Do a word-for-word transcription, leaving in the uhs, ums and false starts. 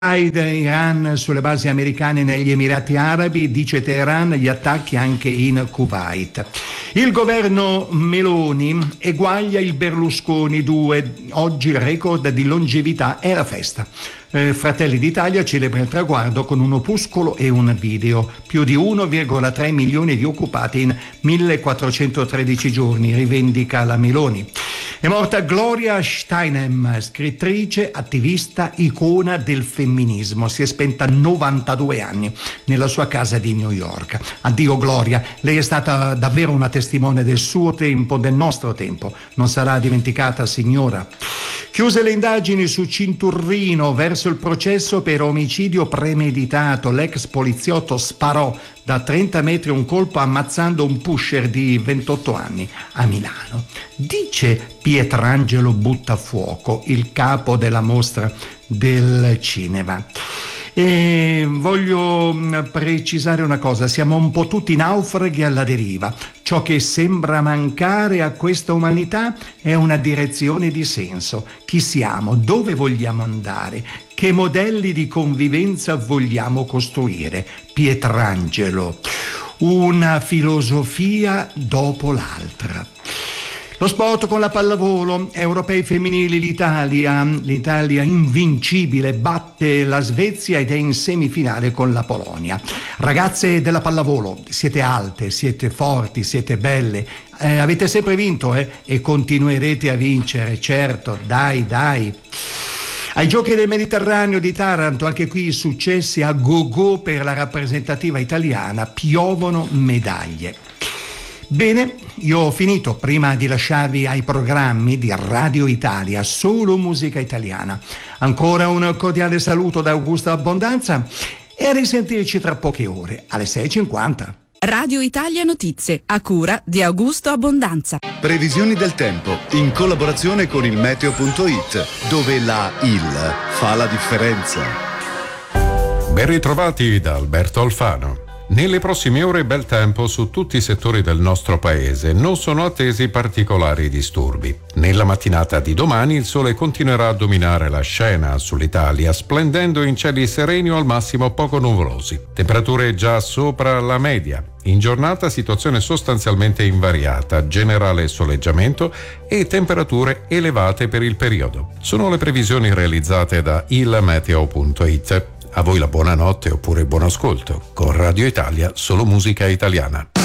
Iran sulle basi americane negli Emirati Arabi, dice Teheran, gli attacchi anche in Kuwait. Il governo Meloni eguaglia il Berlusconi due, oggi il record di longevità è la festa. Eh, Fratelli d'Italia celebra il traguardo con un opuscolo e un video. Più di uno virgola tre milioni di occupati in millequattrocentotredici giorni, rivendica la Meloni. È morta Gloria Steinem, scrittrice, attivista, icona del femminismo. Si è spenta a novantadue anni nella sua casa di New York. Addio Gloria, lei è stata davvero una testimone del suo tempo, del nostro tempo. Non sarà dimenticata, signora. Chiuse le indagini su Cinturrino, verso il processo per omicidio premeditato. L'ex poliziotto sparò da trenta metri un colpo ammazzando un pusher di ventotto anni a Milano. Dice Pietrangelo Buttafuoco, il capo della mostra del cinema. E voglio precisare una cosa: siamo un po' tutti naufraghi alla deriva. Ciò che sembra mancare a questa umanità è una direzione di senso. Chi siamo? Dove vogliamo andare? Che modelli di convivenza vogliamo costruire? Pietrangelo. Una filosofia dopo l'altra. Lo sport con la pallavolo, europei femminili, l'Italia, l'Italia invincibile batte la Svezia ed è in semifinale con la Polonia. Ragazze della pallavolo, siete alte, siete forti, siete belle, eh, avete sempre vinto eh, e continuerete a vincere, certo, dai, dai. Ai Giochi del Mediterraneo di Taranto, anche qui successi a go-go per la rappresentativa italiana, piovono medaglie. Bene, io ho finito. Prima di lasciarvi ai programmi di Radio Italia, solo musica italiana. Ancora un cordiale saluto da Augusto Abbondanza e a risentirci tra poche ore alle sei e cinquanta. Radio Italia Notizie, a cura di Augusto Abbondanza. Previsioni del tempo in collaborazione con il meteo punto it, dove la I L fa la differenza. Ben ritrovati da Alberto Alfano. Nelle prossime ore bel tempo su tutti i settori del nostro paese, non sono attesi particolari disturbi. Nella mattinata di domani il sole continuerà a dominare la scena sull'Italia, splendendo in cieli sereni o al massimo poco nuvolosi. Temperature già sopra la media. In giornata situazione sostanzialmente invariata, generale soleggiamento e temperature elevate per il periodo. Sono le previsioni realizzate da il meteo punto it. A voi la buonanotte oppure buon ascolto. Con Radio Italia, solo musica italiana.